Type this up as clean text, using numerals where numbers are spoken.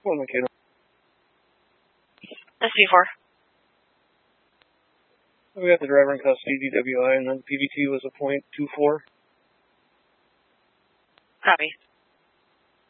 Well, McKenna. SV4. We got the driver in custody, DWI, and then PBT was a .24. Copy.